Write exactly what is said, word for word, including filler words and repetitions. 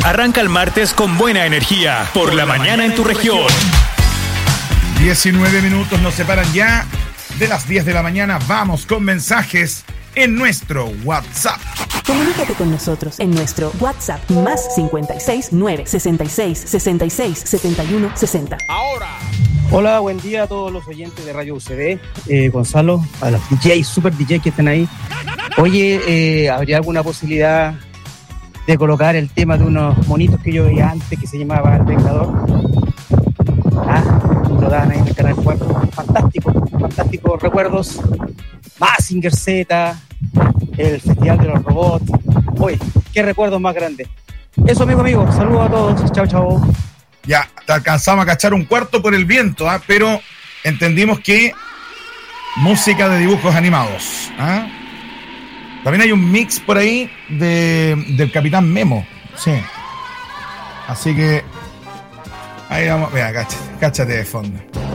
Arranca el martes con buena energía. Por, por la, la mañana, mañana en tu región. diecinueve minutos nos separan ya de las diez de la mañana. Vamos con mensajes en nuestro WhatsApp. Comunícate con nosotros en nuestro WhatsApp más cincuenta y seis, nueve, sesenta y seis, sesenta y seis, setenta y uno, sesenta. Ahora. Hola, buen día a todos los oyentes de Radio U C B, eh, Gonzalo, a los D Js, super D Js que están ahí. Oye, eh, ¿habría alguna posibilidad de colocar el tema de unos monitos que yo veía antes que se llamaba El Vengador? Ah, lo daban ahí en el canal cuatro. Fantástico, fantásticos recuerdos. Mazinger Z, el Festival de los Robots. Oye, qué recuerdos más grandes. Eso, amigo, amigo. Saludos a todos. Chao, chao. Ya, te alcanzamos a cachar un cuarto por el viento, ¿ah? Pero entendimos que música de dibujos animados. ¿Ah? También hay un mix por ahí de, del Capitán Memo. Sí. Así que ahí vamos. Mira, cáchate, cáchate de fondo.